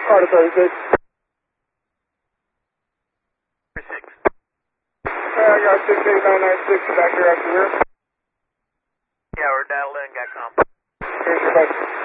Part of 36. 36. I got 68996 back here after rear. Yeah, we're dialed in, got comp. Here's your bus.